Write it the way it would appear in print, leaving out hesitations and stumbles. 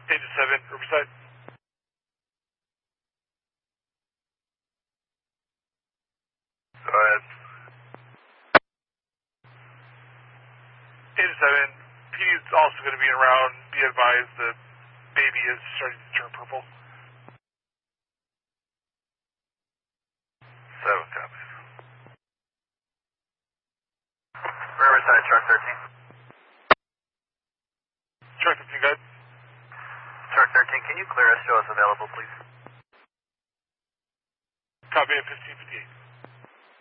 8-7, Riverside. Go ahead. 8-7, PD is also going to be around. Be advised the baby is starting to turn purple. 7 copies. Riverside, Truck 13. Truck 15, go ahead. Truck 13, can you clear us? Show us available, please. Copy at 1558.